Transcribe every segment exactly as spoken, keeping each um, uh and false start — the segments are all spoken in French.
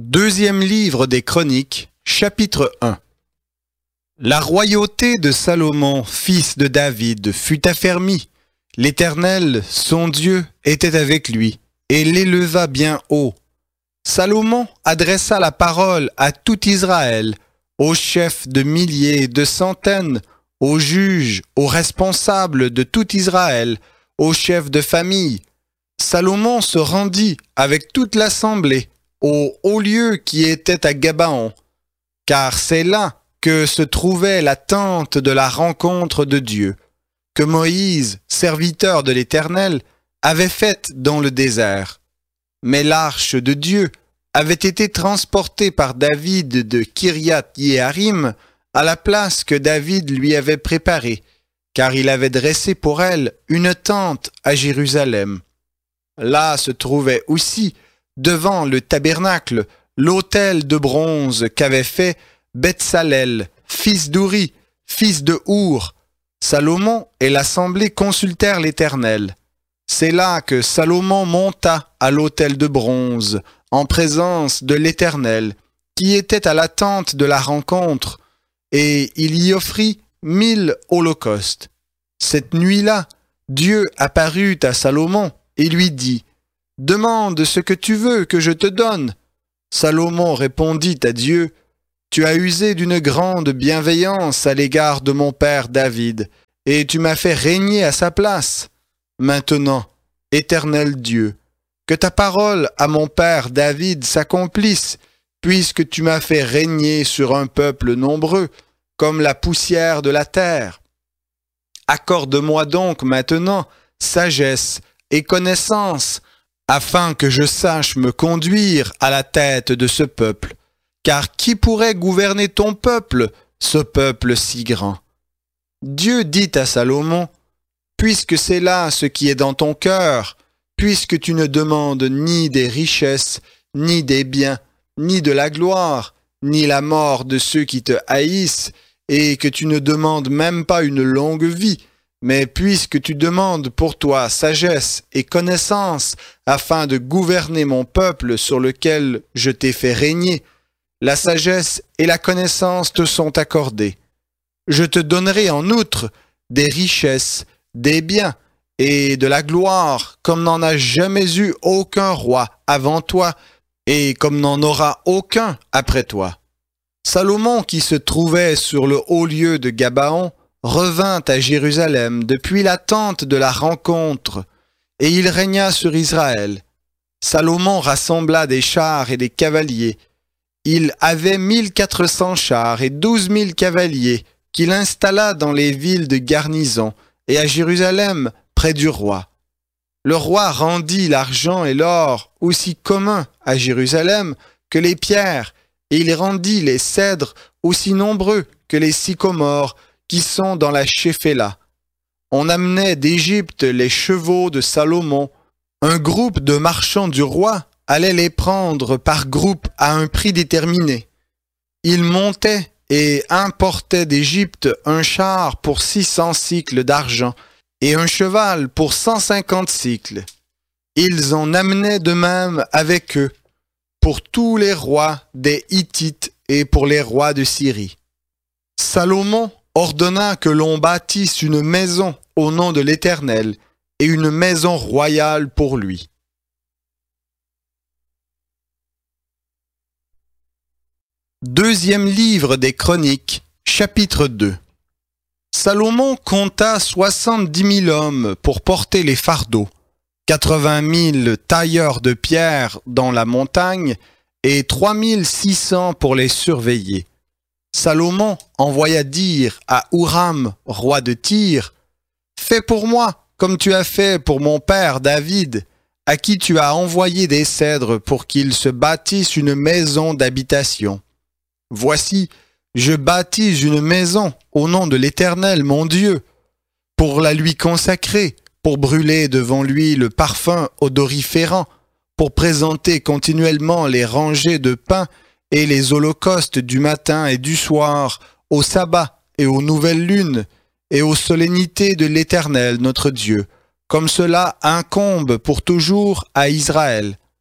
Deuxième livre des Chroniques, chapitre un. La royauté de Salomon, fils de David, fut affermie. L'Éternel, son Dieu, était avec lui, et l'éleva bien haut. Salomon adressa la parole à tout Israël, aux chefs de milliers et de centaines, aux juges, aux responsables de tout Israël, aux chefs de famille. Salomon se rendit avec toute l'assemblée au haut lieu qui était à Gabaon, car c'est là que se trouvait la tente de la rencontre de Dieu, que Moïse, serviteur de l'Éternel, avait faite dans le désert. Mais l'arche de Dieu avait été transportée par David de Kiriath-Yearim à la place que David lui avait préparée, car il avait dressé pour elle une tente à Jérusalem. Là se trouvait aussi, devant le tabernacle, l'autel de bronze qu'avait fait Betsalel, fils d'Uri, fils de Our. Salomon et l'assemblée consultèrent l'Éternel. C'est là que Salomon monta à l'autel de bronze, en présence de l'Éternel, qui était à la tente de la rencontre, et il y offrit mille holocaustes. Cette nuit-là, Dieu apparut à Salomon et lui dit : « Demande ce que tu veux que je te donne. » Salomon répondit à Dieu : « Tu as usé d'une grande bienveillance à l'égard de mon père David, et tu m'as fait régner à sa place. Maintenant, Éternel Dieu, que ta parole à mon père David s'accomplisse, puisque tu m'as fait régner sur un peuple nombreux, comme la poussière de la terre. Accorde-moi donc maintenant sagesse et connaissance, afin que je sache me conduire à la tête de ce peuple. Car qui pourrait gouverner ton peuple, ce peuple si grand ? » Dieu dit à Salomon : « Puisque c'est là ce qui est dans ton cœur, puisque tu ne demandes ni des richesses, ni des biens, ni de la gloire, ni la mort de ceux qui te haïssent, et que tu ne demandes même pas une longue vie, mais puisque tu demandes pour toi sagesse et connaissance afin de gouverner mon peuple sur lequel je t'ai fait régner, la sagesse et la connaissance te sont accordées. Je te donnerai en outre des richesses, des biens et de la gloire comme n'en a jamais eu aucun roi avant toi et comme n'en aura aucun après toi. » Salomon, qui se trouvait sur le haut lieu de Gabaon, revint à Jérusalem depuis la tente de la rencontre, et il régna sur Israël. Salomon rassembla des chars et des cavaliers. Il avait mille quatre cents chars et douze mille cavaliers qu'il installa dans les villes de garnison et à Jérusalem près du roi. Le roi rendit l'argent et l'or aussi communs à Jérusalem que les pierres, et il rendit les cèdres aussi nombreux que les sycomores qui sont dans la Shéphéla. On amenait d'Égypte les chevaux de Salomon. Un groupe de marchands du roi allait les prendre par groupe à un prix déterminé. Ils montaient et importaient d'Égypte un char pour six cents cycles d'argent et un cheval pour cent cinquante cycles. Ils en amenaient de même avec eux pour tous les rois des Hittites et pour les rois de Syrie. Salomon ordonna que l'on bâtisse une maison au nom de l'Éternel et une maison royale pour lui. Deuxième livre des Chroniques, chapitre deux. Salomon compta soixante-dix mille hommes pour porter les fardeaux, quatre-vingt mille tailleurs de pierre dans la montagne et trois mille six cents pour les surveiller. Salomon envoya dire à Huram, roi de Tyr : « Fais pour moi comme tu as fait pour mon père David, à qui tu as envoyé des cèdres pour qu'il se bâtisse une maison d'habitation. Voici, je bâtis une maison au nom de l'Éternel mon Dieu, pour la lui consacrer, pour brûler devant lui le parfum odoriférant, pour présenter continuellement les rangées de pain et les holocaustes du matin et du soir, au sabbat et aux nouvelles lunes, et aux solennités de l'Éternel notre Dieu, comme cela incombe pour toujours à Israël.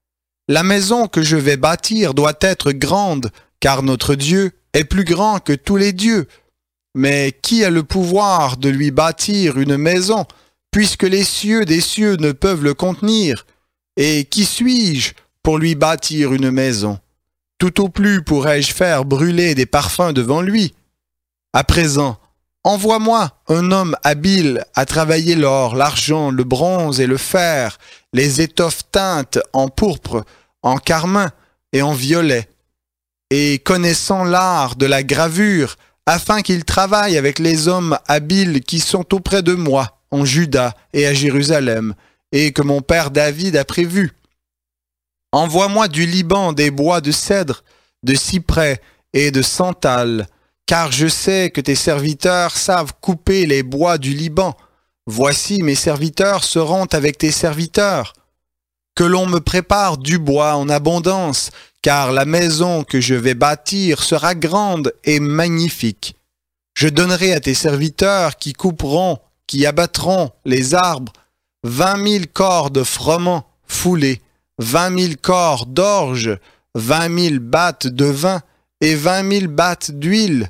La maison que je vais bâtir doit être grande, car notre Dieu est plus grand que tous les dieux. Mais qui a le pouvoir de lui bâtir une maison, puisque les cieux des cieux ne peuvent le contenir? Et qui suis-je pour lui bâtir une maison? Tout au plus pourrais-je faire brûler des parfums devant lui. À présent, envoie-moi un homme habile à travailler l'or, l'argent, le bronze et le fer, les étoffes teintes en pourpre, en carmin et en violet, et connaissant l'art de la gravure, afin qu'il travaille avec les hommes habiles qui sont auprès de moi, en Juda et à Jérusalem, et que mon père David a prévu. Envoie-moi du Liban des bois de cèdre, de cyprès et de santal, car je sais que tes serviteurs savent couper les bois du Liban. Voici mes serviteurs seront avec tes serviteurs. Que l'on me prépare du bois en abondance, car la maison que je vais bâtir sera grande et magnifique. Je donnerai à tes serviteurs qui couperont, qui abattront les arbres, vingt mille corps de froment foulés, vingt mille corps d'orge, vingt mille battes de vin et vingt mille battes d'huile.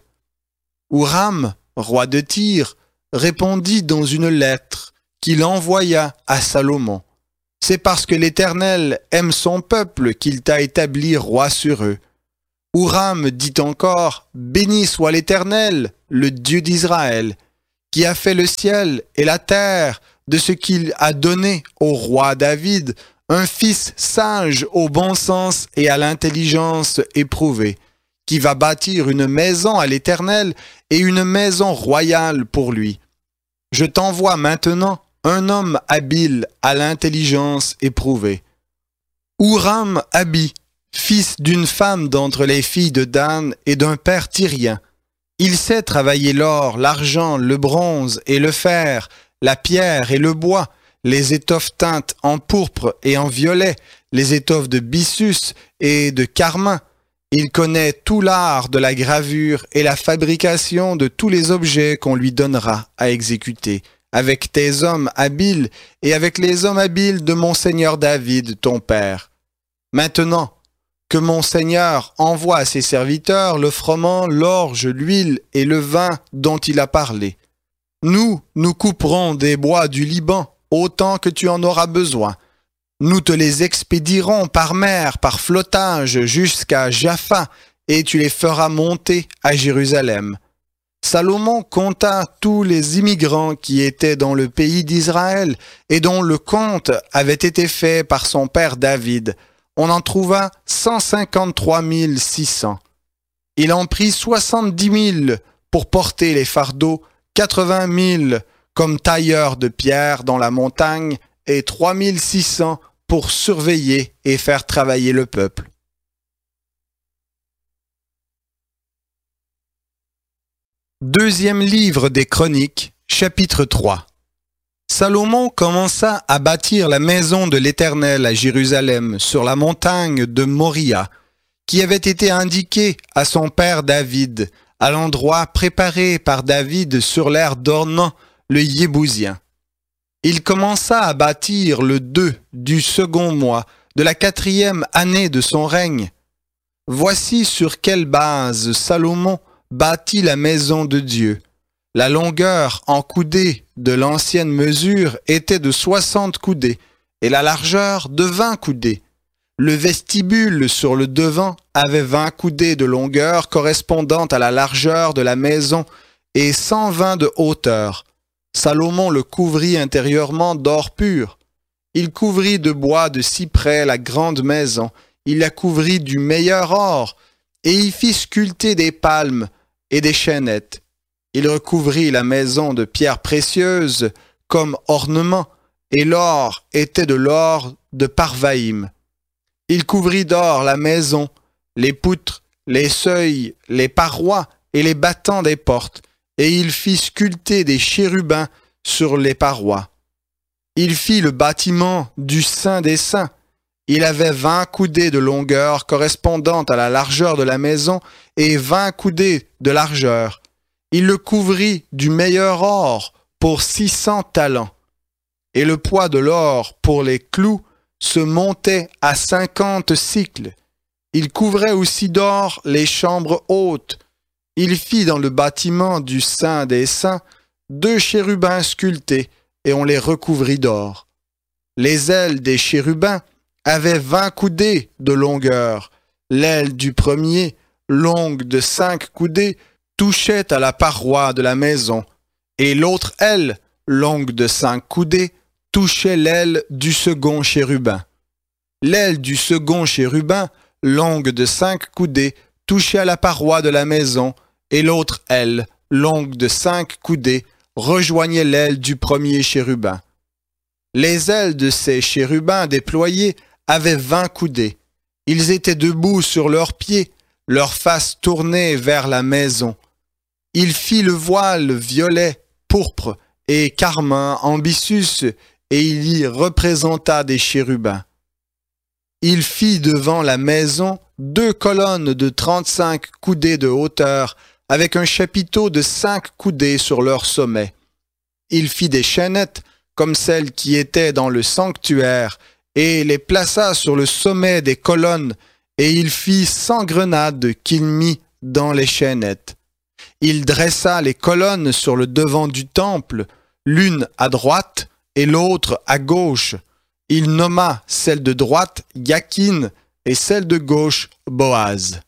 Ouram, roi de Tyr, répondit dans une lettre qu'il envoya à Salomon. C'est parce que l'Éternel aime son peuple qu'il t'a établi roi sur eux. Ouram dit encore, béni soit l'Éternel, le Dieu d'Israël, qui a fait le ciel et la terre de ce qu'il a donné au roi David, un fils sage au bon sens et à l'intelligence éprouvée, qui va bâtir une maison à l'Éternel et une maison royale pour lui. Je t'envoie maintenant un homme habile à l'intelligence éprouvée. Ouram Abi, fils d'une femme d'entre les filles de Dan et d'un père tyrien. Il sait travailler l'or, l'argent, le bronze et le fer, la pierre et le bois, les étoffes teintes en pourpre et en violet, les étoffes de byssus et de carmin. Il connaît tout l'art de la gravure et la fabrication de tous les objets qu'on lui donnera à exécuter, avec tes hommes habiles et avec les hommes habiles de mon seigneur David, ton père. Maintenant, que mon seigneur envoie à ses serviteurs le froment, l'orge, l'huile et le vin dont il a parlé. Nous, nous couperons des bois du Liban, autant que tu en auras besoin. Nous te les expédierons par mer, par flottage, jusqu'à Jaffa, et tu les feras monter à Jérusalem. Salomon compta tous les immigrants qui étaient dans le pays d'Israël, et dont le compte avait été fait par son père David. On en trouva cent cinquante-trois mille six cents. Il en prit soixante-dix mille pour porter les fardeaux, quatre-vingt mille comme tailleurs de pierre dans la montagne, et trois mille six cents pour surveiller et faire travailler le peuple. Deuxième livre des Chroniques, chapitre trois. Salomon commença à bâtir la maison de l'Éternel à Jérusalem, sur la montagne de Moria, qui avait été indiquée à son père David, à l'endroit préparé par David sur l'aire d'Ornan, le Yébousien. Il commença à bâtir le deux du second mois de la quatrième année de son règne. Voici sur quelle base Salomon bâtit la maison de Dieu. La longueur en coudées de l'ancienne mesure était de soixante coudées et la largeur de vingt coudées. Le vestibule sur le devant avait vingt coudées de longueur correspondant à la largeur de la maison et cent vingt de hauteur. Salomon le couvrit intérieurement d'or pur. Il couvrit de bois de cyprès la grande maison, il la couvrit du meilleur or, et y fit sculpter des palmes et des chaînettes. Il recouvrit la maison de pierres précieuses comme ornement, et l'or était de l'or de Parvaïm. Il couvrit d'or la maison, les poutres, les seuils, les parois et les battants des portes, et il fit sculpter des chérubins sur les parois. Il fit le bâtiment du Saint des Saints. Il avait vingt coudées de longueur correspondant à la largeur de la maison et vingt coudées de largeur. Il le couvrit du meilleur or pour six cents talents. Et le poids de l'or pour les clous se montait à cinquante cycles. Il couvrait aussi d'or les chambres hautes. Il fit dans le bâtiment du Saint des Saints deux chérubins sculptés, et on les recouvrit d'or. Les ailes des chérubins avaient vingt coudées de longueur. L'aile du premier, longue de cinq coudées, touchait à la paroi de la maison, et l'autre aile, longue de cinq coudées, touchait l'aile du second chérubin. L'aile du second chérubin, longue de cinq coudées, touchait à la paroi de la maison, et l'autre aile, longue de cinq coudées, rejoignait l'aile du premier chérubin. Les ailes de ces chérubins déployés avaient vingt coudées. Ils étaient debout sur leurs pieds, leur face tournée vers la maison. Il fit le voile violet, pourpre et carmin en byssus, et il y représenta des chérubins. Il fit devant la maison deux colonnes de trente-cinq coudées de hauteur, avec un chapiteau de cinq coudées sur leur sommet. Il fit des chaînettes, comme celles qui étaient dans le sanctuaire, et les plaça sur le sommet des colonnes, et il fit cent grenades qu'il mit dans les chaînettes. Il dressa les colonnes sur le devant du temple, l'une à droite et l'autre à gauche. Il nomma celle de droite Yakin et celle de gauche Boaz.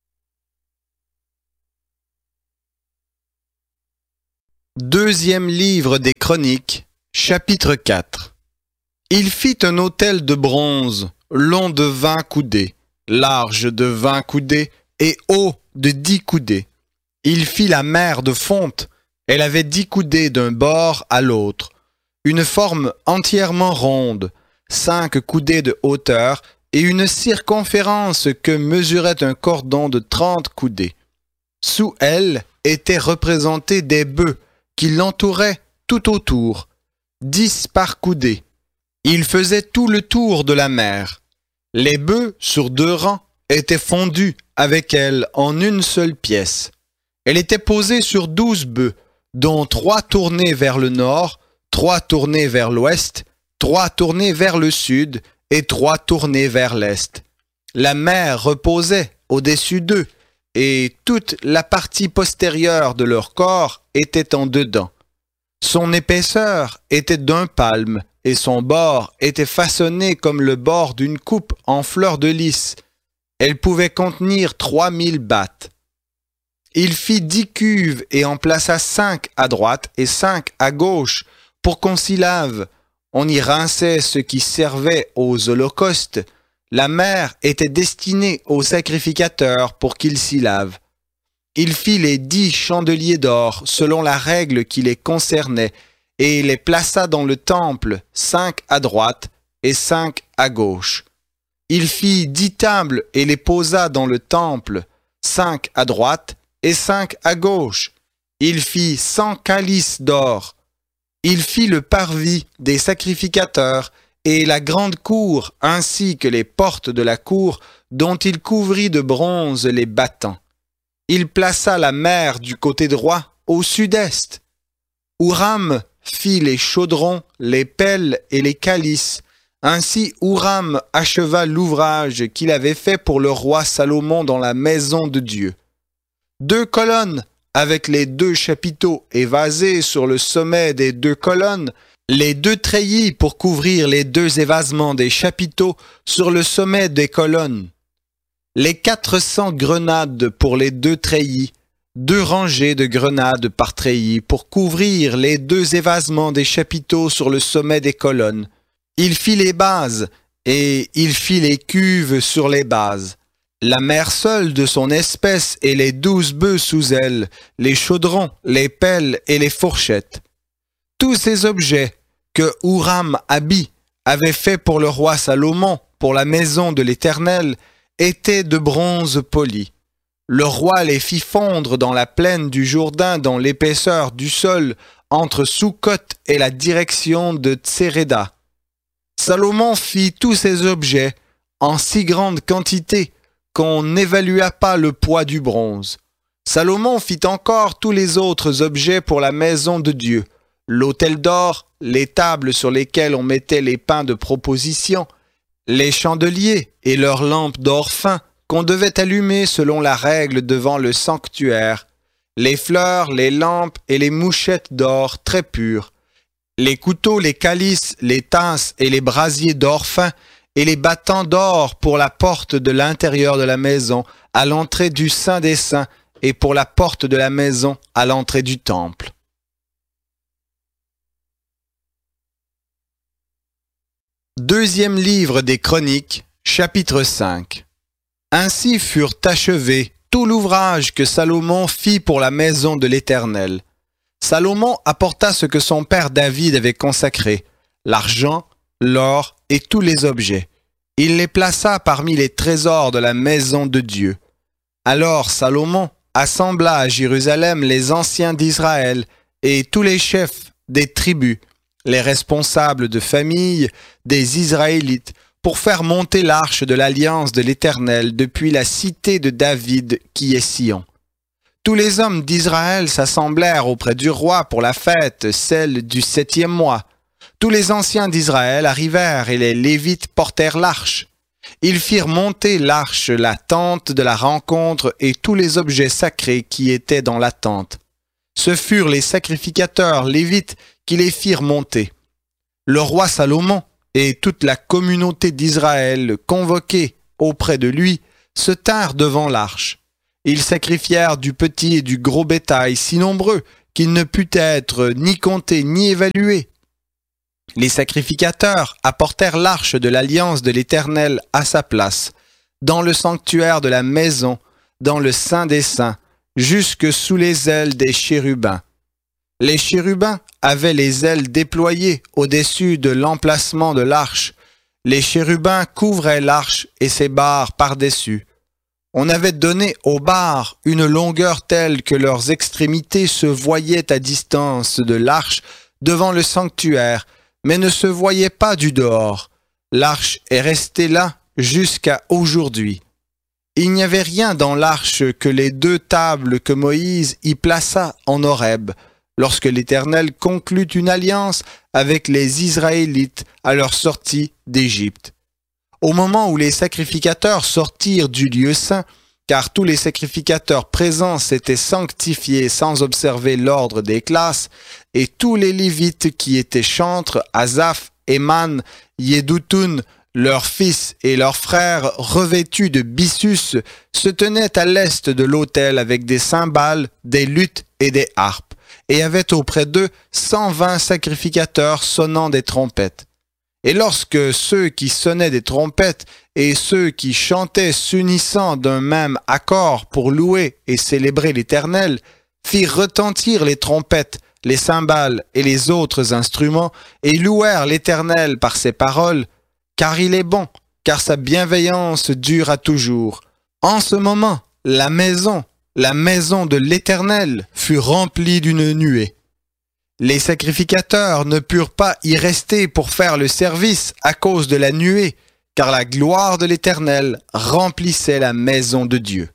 Deuxième livre des Chroniques, chapitre quatre. Il fit un autel de bronze, long de vingt coudées, large de vingt coudées et haut de dix coudées. Il fit la mer de fonte, elle avait dix coudées d'un bord à l'autre, une forme entièrement ronde, cinq coudées de hauteur et une circonférence que mesurait un cordon de trente coudées. Sous elle étaient représentés des bœufs qui l'entouraient tout autour, dix par coudée. Il faisait tout le tour de la mer. Les bœufs, sur deux rangs, étaient fondus avec elle en une seule pièce. Elle était posée sur douze bœufs, dont trois tournés vers le nord, trois tournés vers l'ouest, trois tournés vers le sud et trois tournés vers l'est. La mer reposait au-dessus d'eux, et toute la partie postérieure de leur corps était en dedans. Son épaisseur était d'un palme, et son bord était façonné comme le bord d'une coupe en fleur de lys. Elle pouvait contenir trois mille battes. Il fit dix cuves et en plaça cinq à droite et cinq à gauche pour qu'on s'y lave. On y rinçait ce qui servait aux holocaustes. La mer était destinée aux sacrificateurs pour qu'ils s'y lavent. Il fit les dix chandeliers d'or selon la règle qui les concernait et les plaça dans le temple, cinq à droite et cinq à gauche. Il fit dix tables et les posa dans le temple, cinq à droite et cinq à gauche. Il fit cent calices d'or. Il fit le parvis des sacrificateurs et la grande cour, ainsi que les portes de la cour, dont il couvrit de bronze les battants. Il plaça la mer du côté droit, au sud-est. Houram fit les chaudrons, les pelles et les calices. Ainsi Houram acheva l'ouvrage qu'il avait fait pour le roi Salomon dans la maison de Dieu. Deux colonnes, avec les deux chapiteaux évasés sur le sommet des deux colonnes, les deux treillis pour couvrir les deux évasements des chapiteaux sur le sommet des colonnes, les quatre cents grenades pour les deux treillis, deux rangées de grenades par treillis pour couvrir les deux évasements des chapiteaux sur le sommet des colonnes. Il fit les bases, et il fit les cuves sur les bases. La mer seule de son espèce et les douze bœufs sous elle, les chaudrons, les pelles et les fourchettes. Tous ces objets que Houram-Abi avait fait pour le roi Salomon, pour la maison de l'Éternel, étaient de bronze poli. Le roi les fit fondre dans la plaine du Jourdain dans l'épaisseur du sol entre Soukot et la direction de Tséréda. Salomon fit tous ces objets en si grande quantité qu'on n'évalua pas le poids du bronze. Salomon fit encore tous les autres objets pour la maison de Dieu, l'autel d'or, les tables sur lesquelles on mettait les pains de proposition, les chandeliers et leurs lampes d'or fin qu'on devait allumer selon la règle devant le sanctuaire, les fleurs, les lampes et les mouchettes d'or très pures, les couteaux, les calices, les tasses et les brasiers d'or fin, et les battants d'or pour la porte de l'intérieur de la maison, à l'entrée du Saint des Saints, et pour la porte de la maison, à l'entrée du temple. Deuxième livre des Chroniques, chapitre cinq. Ainsi furent achevés tout l'ouvrage que Salomon fit pour la maison de l'Éternel. Salomon apporta ce que son père David avait consacré, l'argent, l'or et tous les objets. Il les plaça parmi les trésors de la maison de Dieu. Alors Salomon assembla à Jérusalem les anciens d'Israël et tous les chefs des tribus, les responsables de famille des Israélites, pour faire monter l'arche de l'alliance de l'Éternel depuis la cité de David qui est Sion. Tous les hommes d'Israël s'assemblèrent auprès du roi pour la fête, celle du septième mois. Tous les anciens d'Israël arrivèrent et les Lévites portèrent l'arche. Ils firent monter l'arche, la tente de la rencontre et tous les objets sacrés qui étaient dans la tente. Ce furent les sacrificateurs Lévites qui les firent monter. Le roi Salomon et toute la communauté d'Israël convoqués auprès de lui se tinrent devant l'arche. Ils sacrifièrent du petit et du gros bétail si nombreux qu'il ne put être ni compté ni évalué. Les sacrificateurs apportèrent l'arche de l'alliance de l'Éternel à sa place, dans le sanctuaire de la maison, dans le Saint des Saints, jusque sous les ailes des chérubins. Les chérubins avaient les ailes déployées au-dessus de l'emplacement de l'arche. Les chérubins couvraient l'arche et ses barres par-dessus. On avait donné aux barres une longueur telle que leurs extrémités se voyaient à distance de l'arche devant le sanctuaire, mais ne se voyaient pas du dehors. L'arche est restée là jusqu'à aujourd'hui. Il n'y avait rien dans l'arche que les deux tables que Moïse y plaça en Horeb, lorsque l'Éternel conclut une alliance avec les Israélites à leur sortie d'Égypte. Au moment où les sacrificateurs sortirent du lieu saint, car tous les sacrificateurs présents s'étaient sanctifiés sans observer l'ordre des classes, et tous les Lévites qui étaient chantres, Asaph, Éman, Yédoutoun, leurs fils et leurs frères revêtus de byssus, se tenaient à l'est de l'autel avec des cymbales, des luths et des harpes, et avaient auprès d'eux cent vingt sacrificateurs sonnant des trompettes. Et lorsque ceux qui sonnaient des trompettes et ceux qui chantaient s'unissant d'un même accord pour louer et célébrer l'Éternel, firent retentir les trompettes, les cymbales et les autres instruments, et louèrent l'Éternel par ses paroles, car il est bon, car sa bienveillance dure à toujours. En ce moment, la maison, la maison de l'Éternel, fut remplie d'une nuée. Les sacrificateurs ne purent pas y rester pour faire le service à cause de la nuée, car la gloire de l'Éternel remplissait la maison de Dieu.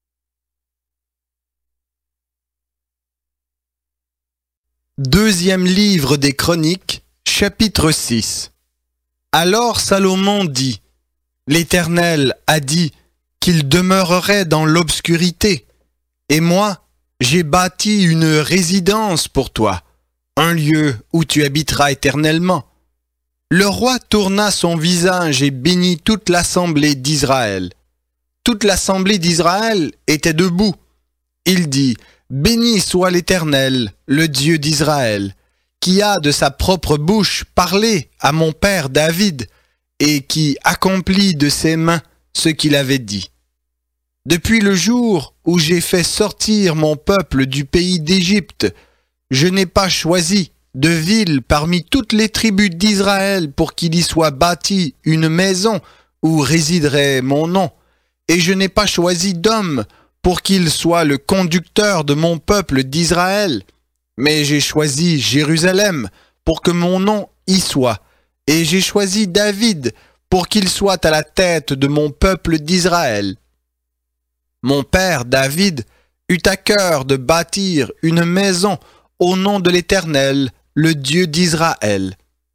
Deuxième livre des Chroniques, chapitre six. Alors Salomon dit, « L'Éternel a dit qu'il demeurerait dans l'obscurité, et moi, j'ai bâti une résidence pour toi, un lieu où tu habiteras éternellement. » Le roi tourna son visage et bénit toute l'assemblée d'Israël. Toute l'assemblée d'Israël était debout. Il dit, « Béni soit l'Éternel, le Dieu d'Israël, qui a de sa propre bouche parlé à mon père David, et qui accomplit de ses mains ce qu'il avait dit. Depuis le jour où j'ai fait sortir mon peuple du pays d'Égypte, je n'ai pas choisi de ville parmi toutes les tribus d'Israël pour qu'il y soit bâti une maison où résiderait mon nom, et je n'ai pas choisi d'homme pour qu'il soit le conducteur de mon peuple d'Israël, mais j'ai choisi Jérusalem pour que mon nom y soit, et j'ai choisi David pour qu'il soit à la tête de mon peuple d'Israël. Mon père David eut à cœur de bâtir une maison au nom de l'Éternel, le Dieu d'Israël.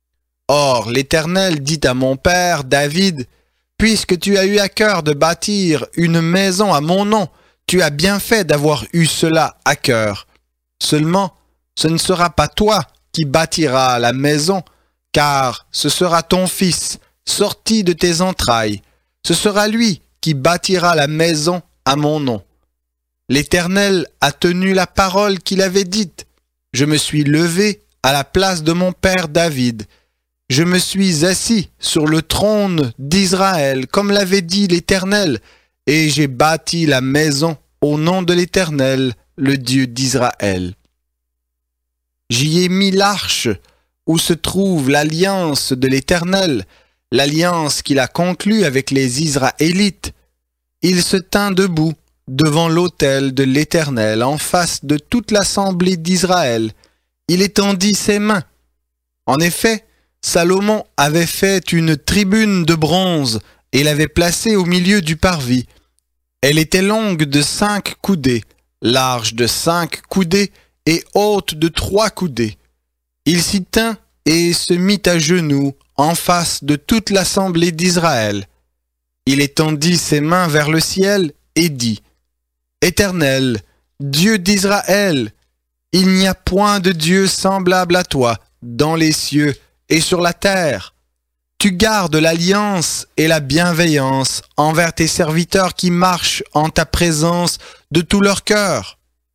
Or l'Éternel dit à mon père David, « Puisque tu as eu à cœur de bâtir une maison à mon nom, tu as bien fait d'avoir eu cela à cœur. Seulement, ce ne sera pas toi qui bâtiras la maison, car ce sera ton fils, sorti de tes entrailles. Ce sera lui qui bâtira la maison à mon nom. » L'Éternel a tenu la parole qu'il avait dite. Je me suis levé à la place de mon père David. Je me suis assis sur le trône d'Israël, comme l'avait dit l'Éternel, et j'ai bâti la maison au nom de l'Éternel, le Dieu d'Israël. J'y ai mis l'arche où se trouve l'alliance de l'Éternel, l'alliance qu'il a conclue avec les Israélites. Il se tint debout devant l'autel de l'Éternel, en face de toute l'assemblée d'Israël. Il étendit ses mains. En effet, Salomon avait fait une tribune de bronze et l'avait placée au milieu du parvis. Elle était longue de cinq coudées, large de cinq coudées et haute de trois coudées. Il s'y tint et se mit à genoux en face de toute l'assemblée d'Israël. Il étendit ses mains vers le ciel et dit, « Éternel, Dieu d'Israël, il n'y a point de Dieu semblable à toi dans les cieux et sur la terre. Tu gardes l'alliance et la bienveillance envers tes serviteurs qui marchent en ta présence de tout leur cœur.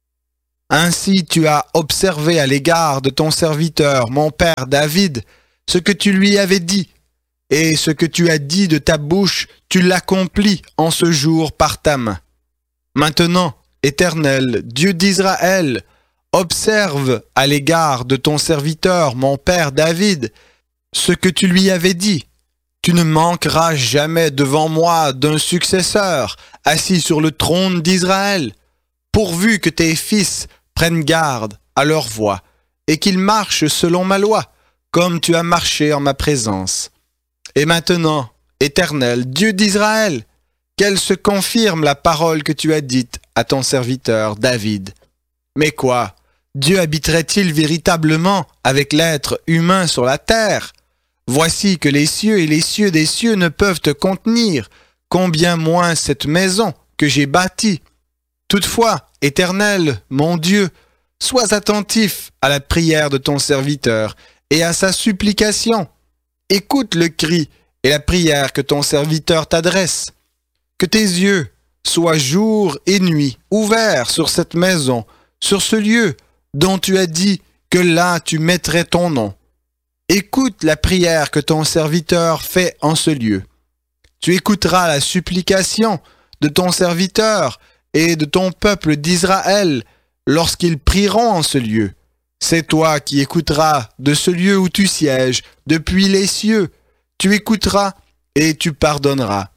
Ainsi tu as observé à l'égard de ton serviteur, mon père David, ce que tu lui avais dit, et ce que tu as dit de ta bouche, tu l'accomplis en ce jour par ta main. Maintenant, Éternel, Dieu d'Israël, observe à l'égard de ton serviteur, mon père David, ce que tu lui avais dit. Tu ne manqueras jamais devant moi d'un successeur assis sur le trône d'Israël, pourvu que tes fils prennent garde à leur voie et qu'ils marchent selon ma loi, comme tu as marché en ma présence. Et maintenant, Éternel, Dieu d'Israël, qu'elle se confirme la parole que tu as dite à ton serviteur David. Mais quoi? Dieu habiterait-il véritablement avec l'être humain sur la terre? Voici que les cieux et les cieux des cieux ne peuvent te contenir, combien moins cette maison que j'ai bâtie. Toutefois, Éternel, mon Dieu, sois attentif à la prière de ton serviteur et à sa supplication. Écoute le cri et la prière que ton serviteur t'adresse. Que tes yeux soient jour et nuit ouverts sur cette maison, sur ce lieu dont tu as dit que là tu mettrais ton nom. Écoute la prière que ton serviteur fait en ce lieu. Tu écouteras la supplication de ton serviteur et de ton peuple d'Israël lorsqu'ils prieront en ce lieu. C'est toi qui écouteras de ce lieu où tu sièges, depuis les cieux. Tu écouteras et tu pardonneras.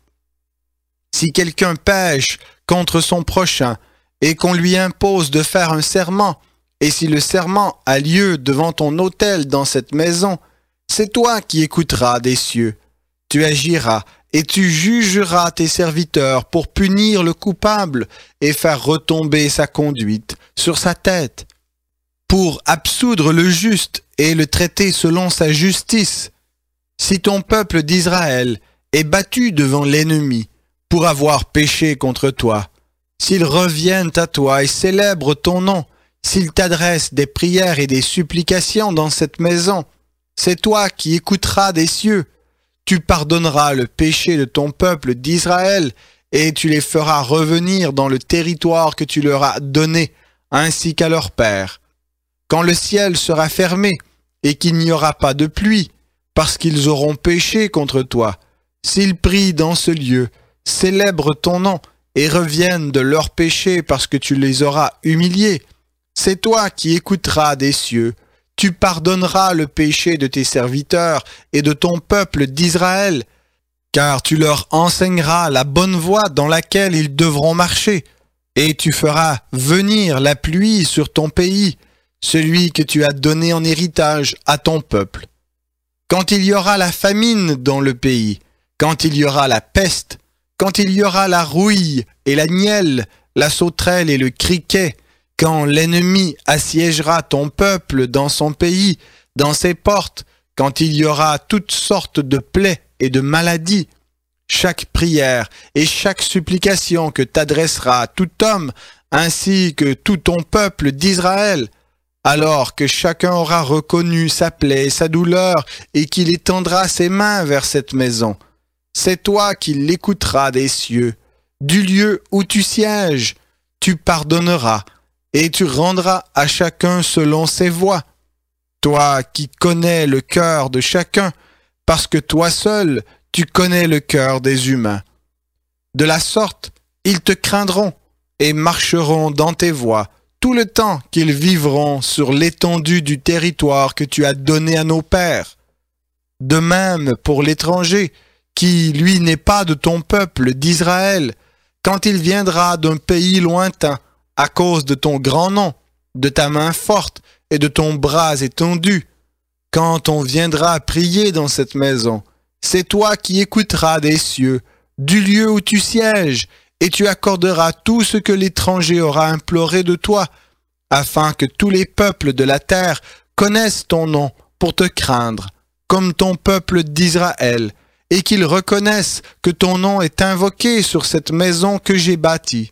Si quelqu'un pêche contre son prochain et qu'on lui impose de faire un serment, et si le serment a lieu devant ton autel dans cette maison, c'est toi qui écouteras des cieux. Tu agiras et tu jugeras tes serviteurs pour punir le coupable et faire retomber sa conduite sur sa tête, pour absoudre le juste et le traiter selon sa justice. Si ton peuple d'Israël est battu devant l'ennemi pour avoir péché contre toi, s'ils reviennent à toi et célèbrent ton nom, s'ils t'adressent des prières et des supplications dans cette maison, c'est toi qui écouteras des cieux. Tu pardonneras le péché de ton peuple d'Israël et tu les feras revenir dans le territoire que tu leur as donné, ainsi qu'à leur père. Quand le ciel sera fermé et qu'il n'y aura pas de pluie, parce qu'ils auront péché contre toi, s'ils prient dans ce lieu, célèbrent ton nom et reviennent de leurs péchés parce que tu les auras humiliés, c'est toi qui écouteras des cieux. Tu pardonneras le péché de tes serviteurs et de ton peuple d'Israël, car tu leur enseigneras la bonne voie dans laquelle ils devront marcher, et tu feras venir la pluie sur ton pays, celui que tu as donné en héritage à ton peuple. Quand il y aura la famine dans le pays, quand il y aura la peste, quand il y aura la rouille et la nielle, la sauterelle et le criquet, quand l'ennemi assiégera ton peuple dans son pays, dans ses portes, quand il y aura toutes sortes de plaies et de maladies, chaque prière et chaque supplication que t'adressera tout homme, ainsi que tout ton peuple d'Israël, alors que chacun aura reconnu sa plaie et sa douleur, et qu'il étendra ses mains vers cette maison, c'est toi qui l'écouteras des cieux. Du lieu où tu sièges, tu pardonneras, et tu rendras à chacun selon ses voies. Toi qui connais le cœur de chacun, parce que toi seul, tu connais le cœur des humains. De la sorte, ils te craindront et marcheront dans tes voies tout le temps qu'ils vivront sur l'étendue du territoire que tu as donné à nos pères. De même pour l'étranger, qui, lui, n'est pas de ton peuple d'Israël, quand il viendra d'un pays lointain, à cause de ton grand nom, de ta main forte et de ton bras étendu, quand on viendra prier dans cette maison, c'est toi qui écouteras des cieux, du lieu où tu sièges, et tu accorderas tout ce que l'étranger aura imploré de toi, afin que tous les peuples de la terre connaissent ton nom pour te craindre, comme ton peuple d'Israël, et qu'ils reconnaissent que ton nom est invoqué sur cette maison que j'ai bâtie.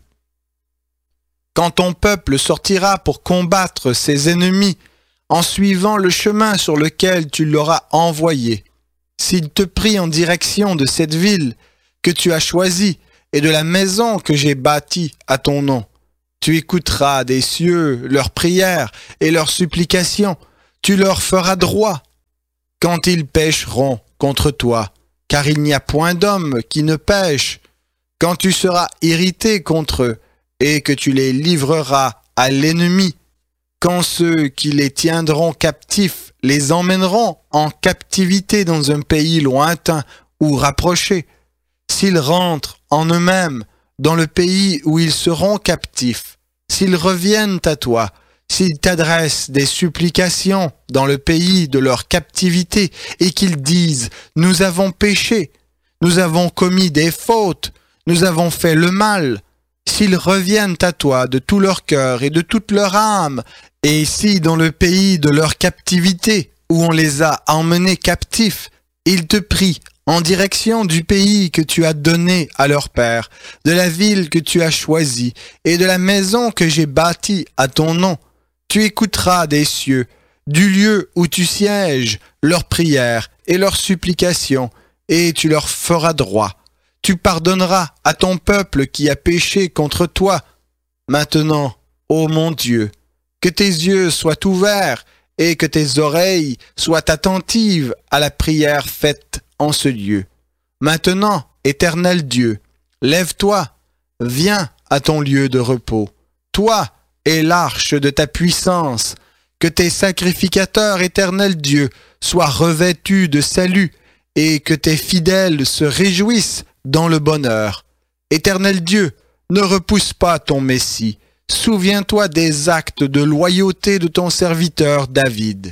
Quand ton peuple sortira pour combattre ses ennemis, en suivant le chemin sur lequel tu l'auras envoyé, s'il te prie en direction de cette ville que tu as choisie et de la maison que j'ai bâtie à ton nom, tu écouteras des cieux leurs prières et leurs supplications, tu leur feras droit. Quand ils pécheront contre toi, car il n'y a point d'homme qui ne pêche, quand tu seras irrité contre eux et que tu les livreras à l'ennemi, quand ceux qui les tiendront captifs les emmèneront en captivité dans un pays lointain ou rapproché, s'ils rentrent en eux-mêmes dans le pays où ils seront captifs, s'ils reviennent à toi, s'ils t'adressent des supplications dans le pays de leur captivité et qu'ils disent « Nous avons péché, nous avons commis des fautes, nous avons fait le mal », s'ils reviennent à toi de tout leur cœur et de toute leur âme, et si dans le pays de leur captivité, où on les a emmenés captifs, ils te prient en direction du pays que tu as donné à leur père, de la ville que tu as choisie, et de la maison que j'ai bâtie à ton nom, tu écouteras des cieux, du lieu où tu sièges, leurs prières et leurs supplications, et tu leur feras droit. Tu pardonneras à ton peuple qui a péché contre toi. Maintenant, ô mon Dieu, que tes yeux soient ouverts et que tes oreilles soient attentives à la prière faite en ce lieu. Maintenant, Éternel Dieu, lève-toi, viens à ton lieu de repos. Toi et l'arche de ta puissance, que tes sacrificateurs, Éternel Dieu, soient revêtus de salut et que tes fidèles se réjouissent dans le bonheur. Éternel Dieu, ne repousse pas ton Messie. Souviens-toi des actes de loyauté de ton serviteur David.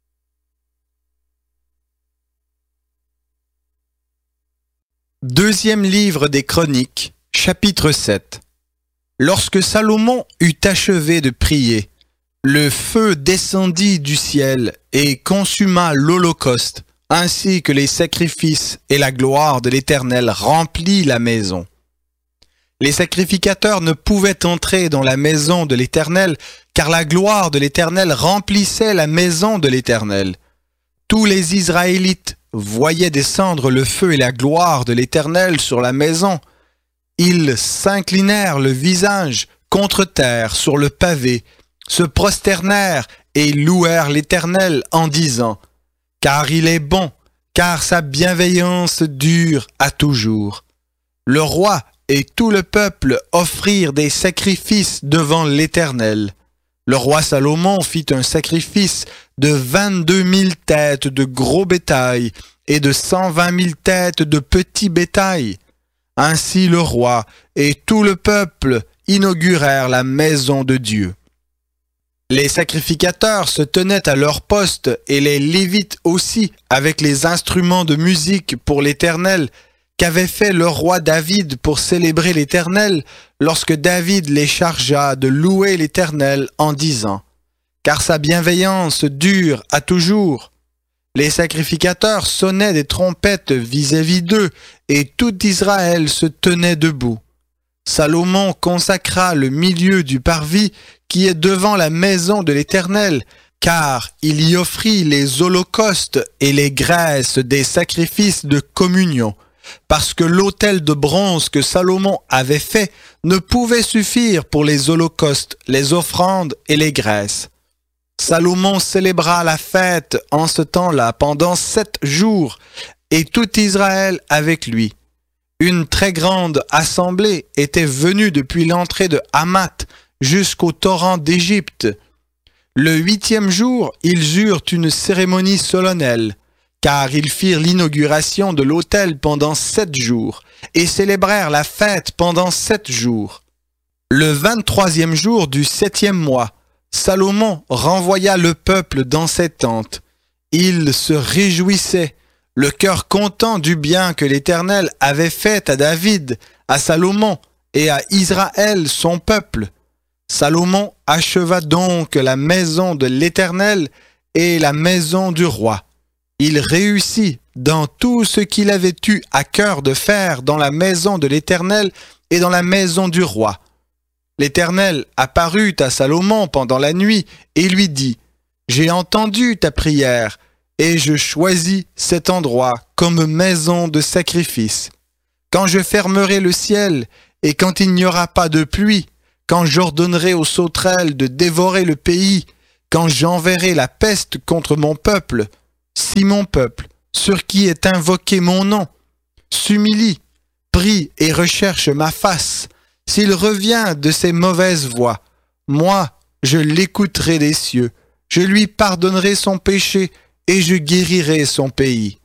Deuxième livre des Chroniques, chapitre sept. Lorsque Salomon eut achevé de prier, le feu descendit du ciel et consuma l'holocauste, ainsi que les sacrifices, et la gloire de l'Éternel remplit la maison. Les sacrificateurs ne pouvaient entrer dans la maison de l'Éternel, car la gloire de l'Éternel remplissait la maison de l'Éternel. Tous les Israélites voyaient descendre le feu et la gloire de l'Éternel sur la maison. Ils s'inclinèrent le visage contre terre sur le pavé, se prosternèrent et louèrent l'Éternel en disant « Car il est bon, car sa bienveillance dure à toujours. » Le roi et tout le peuple offrirent des sacrifices devant l'Éternel. Le roi Salomon fit un sacrifice de vingt-deux mille têtes de gros bétail et de cent vingt mille têtes de petit bétail. Ainsi le roi et tout le peuple inaugurèrent la maison de Dieu. Les sacrificateurs se tenaient à leur poste et les Lévites aussi avec les instruments de musique pour l'Éternel qu'avait fait le roi David pour célébrer l'Éternel lorsque David les chargea de louer l'Éternel en disant « Car sa bienveillance dure à toujours ». Les sacrificateurs sonnaient des trompettes vis-à-vis d'eux, et tout Israël se tenait debout. Salomon consacra le milieu du parvis qui est devant la maison de l'Éternel, car il y offrit les holocaustes et les graisses des sacrifices de communion, parce que l'autel de bronze que Salomon avait fait ne pouvait suffire pour les holocaustes, les offrandes et les graisses. Salomon célébra la fête en ce temps-là pendant sept jours, et tout Israël avec lui. Une très grande assemblée était venue depuis l'entrée de Hamath jusqu'au torrent d'Égypte. Le huitième jour, ils eurent une cérémonie solennelle, car ils firent l'inauguration de l'autel pendant sept jours, et célébrèrent la fête pendant sept jours. Le vingt-troisième jour du septième mois, Salomon renvoya le peuple dans ses tentes. Il se réjouissait, le cœur content du bien que l'Éternel avait fait à David, à Salomon et à Israël son peuple. Salomon acheva donc la maison de l'Éternel et la maison du roi. Il réussit dans tout ce qu'il avait eu à cœur de faire dans la maison de l'Éternel et dans la maison du roi. L'Éternel apparut à Salomon pendant la nuit et lui dit : « J'ai entendu ta prière, et je choisis cet endroit comme maison de sacrifice. Quand je fermerai le ciel, et quand il n'y aura pas de pluie, quand j'ordonnerai aux sauterelles de dévorer le pays, quand j'enverrai la peste contre mon peuple, si mon peuple, sur qui est invoqué mon nom, s'humilie, prie et recherche ma face, s'il revient de ses mauvaises voies, moi, je l'écouterai des cieux, je lui pardonnerai son péché et je guérirai son pays.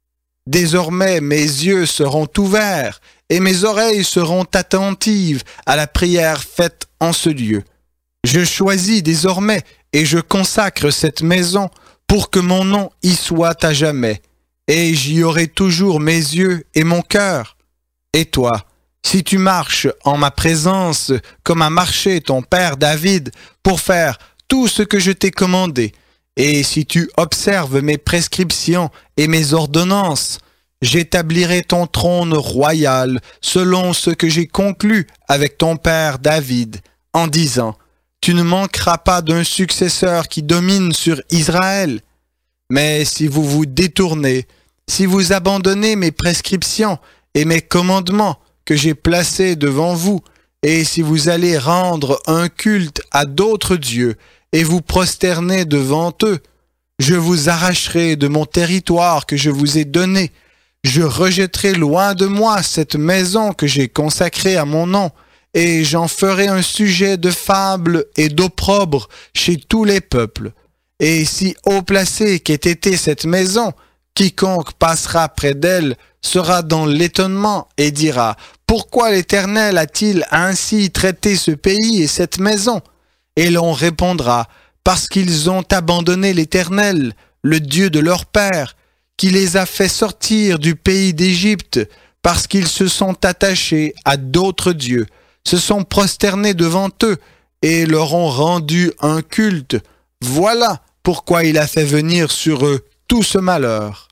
Désormais, mes yeux seront ouverts et mes oreilles seront attentives à la prière faite en ce lieu. Je choisis désormais et je consacre cette maison pour que mon nom y soit à jamais, et j'y aurai toujours mes yeux et mon cœur. Et toi, si tu marches en ma présence comme a marché ton père David pour faire tout ce que je t'ai commandé, et si tu observes mes prescriptions et mes ordonnances, j'établirai ton trône royal selon ce que j'ai conclu avec ton père David, en disant : tu ne manqueras pas d'un successeur qui domine sur Israël. Mais si vous vous détournez, si vous abandonnez mes prescriptions et mes commandements que j'ai placés devant vous, et si vous allez rendre un culte à d'autres dieux et vous prosterner devant eux, je vous arracherai de mon territoire que je vous ai donné. Je rejetterai loin de moi cette maison que j'ai consacrée à mon nom, et j'en ferai un sujet de fable et d'opprobre chez tous les peuples. Et si haut placée qu'ait été cette maison, quiconque passera près d'elle sera dans l'étonnement et dira : pourquoi l'Éternel a-t-il ainsi traité ce pays et cette maison ? Et l'on répondra : parce qu'ils ont abandonné l'Éternel, le Dieu de leur père, qui les a fait sortir du pays d'Égypte, parce qu'ils se sont attachés à d'autres dieux, se sont prosternés devant eux et leur ont rendu un culte. Voilà pourquoi il a fait venir sur eux tout ce malheur.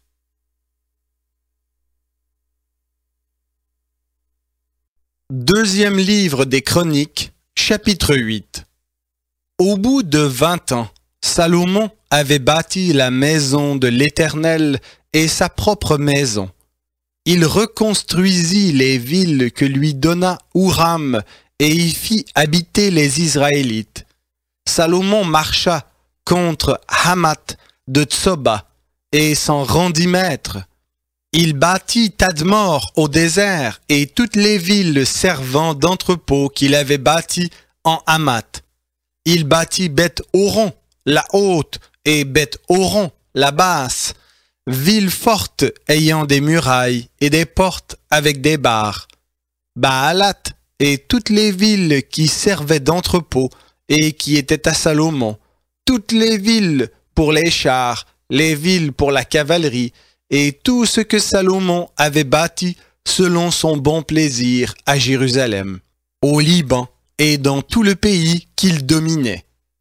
Deuxième livre des Chroniques, chapitre huit. Au bout de vingt ans, Salomon avait bâti la maison de l'Éternel et sa propre maison. Il reconstruisit les villes que lui donna Huram et y fit habiter les Israélites. Salomon marcha contre Hamath de Tsoba et s'en rendit maître. Il bâtit Tadmor au désert et toutes les villes servant d'entrepôt qu'il avait bâties en Hamath. Il bâtit Beth-Horon, la haute, et Beth-Horon, la basse, villes fortes ayant des murailles et des portes avec des barres. Baalat et toutes les villes qui servaient d'entrepôt et qui étaient à Salomon, toutes les villes pour les chars, les villes pour la cavalerie, et tout ce que Salomon avait bâti selon son bon plaisir à Jérusalem, au Liban et dans tout le pays qu'il dominait.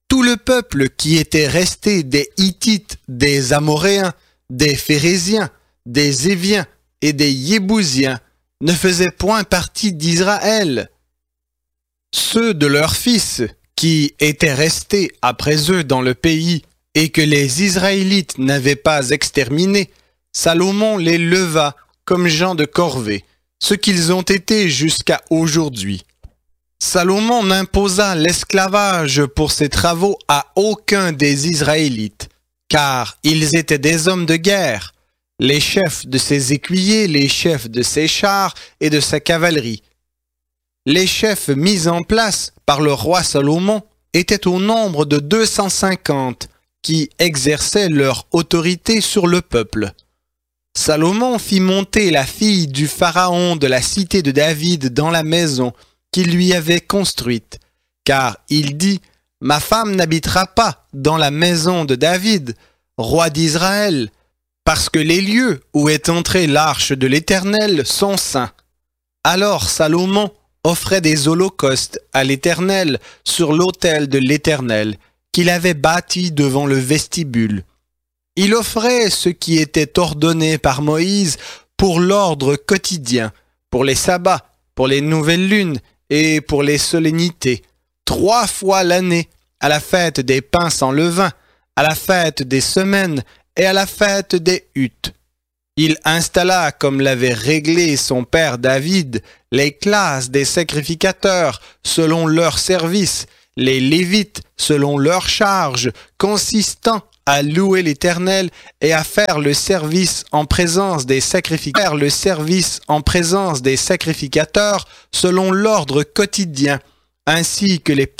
Tout le peuple qui était resté des Hittites, des Amoréens, des Phéréziens, des Éviens et des Yébousiens ne faisait point partie d'Israël. Ceux de leurs fils qui étaient restés après eux dans le pays et que les Israélites n'avaient pas exterminés, Salomon les leva comme gens de corvée, ce qu'ils ont été jusqu'à aujourd'hui. Salomon n'imposa l'esclavage pour ses travaux à aucun des Israélites, car ils étaient des hommes de guerre, les chefs de ses écuyers, les chefs de ses chars et de sa cavalerie. Les chefs mis en place par le roi Salomon étaient au nombre de deux cent cinquante qui exerçaient leur autorité sur le peuple. Salomon fit monter la fille du pharaon de la cité de David dans la maison qu'il lui avait construite, car il dit « Ma femme n'habitera pas dans la maison de David, roi d'Israël, parce que les lieux où est entrée l'arche de l'Éternel sont saints. » Alors Salomon offrait des holocaustes à l'Éternel sur l'autel de l'Éternel qu'il avait bâti devant le vestibule. Il offrait ce qui était ordonné par Moïse pour l'ordre quotidien, pour les sabbats, pour les nouvelles lunes et pour les solennités, trois fois l'année, à la fête des pains sans levain, à la fête des semaines et à la fête des huttes. Il installa, comme l'avait réglé son père David, les classes des sacrificateurs selon leur service, les Lévites selon leur charge, consistant à louer l'Éternel et à faire le service en présence des sacrificateurs, le service en présence des sacrificateurs selon l'ordre quotidien, ainsi que les